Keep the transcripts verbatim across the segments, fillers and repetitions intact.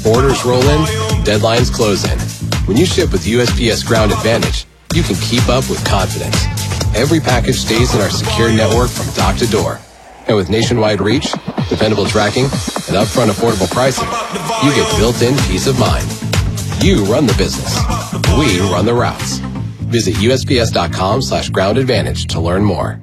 Orders roll in, deadlines close in. When you ship with U S P S Ground Advantage, you can keep up with confidence. Every package stays in our secure network from dock to door. And with nationwide reach, dependable tracking, and upfront affordable pricing, you get built-in peace of mind. You run the business. We run the routes. Visit USPS.com slash ground advantage to learn more.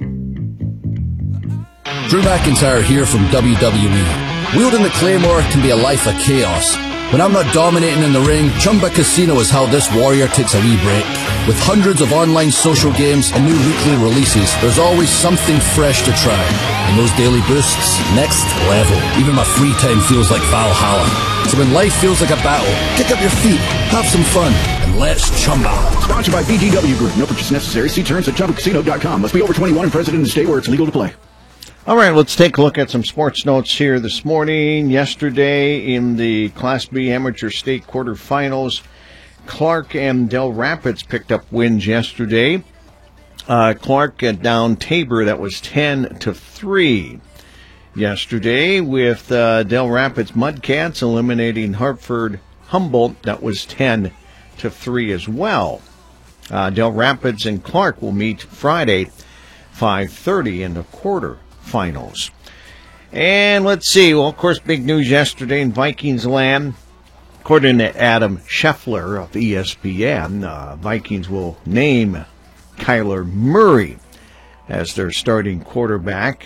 Drew McIntyre here from W W E. Wielding the Claymore can be a life of chaos. When I'm not dominating in the ring, Chumba Casino is how this warrior takes a wee break. With hundreds of online social games and new weekly releases, there's always something fresh to try. And those daily boosts, next level. Even my free time feels like Valhalla. So when life feels like a battle, kick up your feet, have some fun, and let's chumba. Sponsored by B G W Group. No purchase necessary. See terms at chumba casino dot com. Must be over twenty-one and present in the state where it's legal to play. All right, let's take a look at some sports notes here this morning. Yesterday in the Class B Amateur State quarterfinals, Clark and Del Rapids picked up wins yesterday. Uh, Clark got down Tabor, that was ten to three. Yesterday with uh, Del Rapids Mudcats eliminating Hartford Humboldt, that was ten to three as well. Uh, Del Rapids and Clark will meet Friday, five thirty in the quarterfinals. And let's see, well, of course, big news yesterday in Vikings land. According to Adam Scheffler of E S P N, uh, Vikings will name Kyler Murray as their starting quarterback.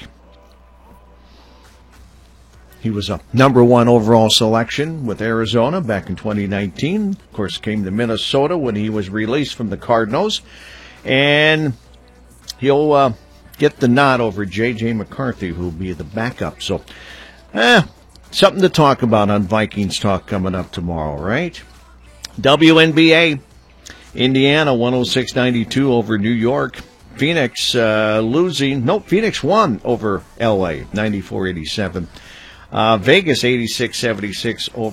He was a number one overall selection with Arizona back in twenty nineteen. Of course, came to Minnesota when he was released from the Cardinals. And he'll uh, get the nod over J J McCarthy, who will be the backup. So, eh, something to talk about on Vikings Talk coming up tomorrow, right? W N B A, Indiana one oh six ninety-two over New York. Phoenix uh, losing. No, Phoenix won over L A ninety-four eighty-seven. Uh, Vegas eighty-six seventy-six over